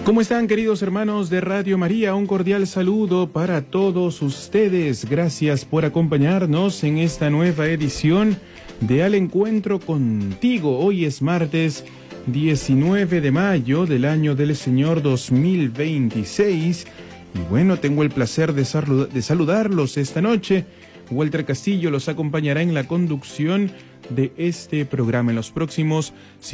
¿Cómo están, queridos hermanos de Radio María? Un cordial saludo para todos ustedes. Gracias por acompañarnos en esta nueva edición de Al Encuentro Contigo. Hoy es martes 19 de mayo del año del Señor 2026. Y bueno, tengo el placer de saludarlos esta noche. Walter Castillo los acompañará en la conducción de este programa en los próximos